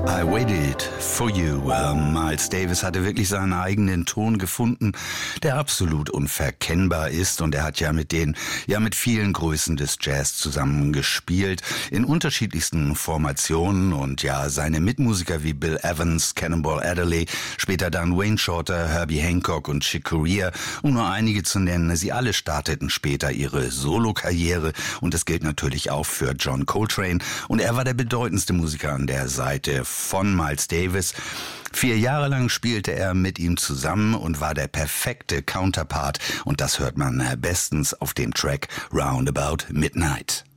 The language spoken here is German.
I Waited for You. Miles Davis hatte wirklich seinen eigenen Ton gefunden, der absolut unverkennbar ist, und er hat mit vielen Größen des Jazz zusammengespielt, in unterschiedlichsten Formationen, und seine Mitmusiker wie Bill Evans, Cannonball Adderley, später dann Wayne Shorter, Herbie Hancock und Chick Corea, um nur einige zu nennen, sie alle starteten später ihre Solokarriere, und das gilt natürlich auch für John Coltrane, und er war der bedeutendste Musiker an der Seite von Miles Davis. 4 Jahre lang spielte er mit ihm zusammen und war der perfekte Counterpart, und das hört man bestens auf dem Track Roundabout Midnight.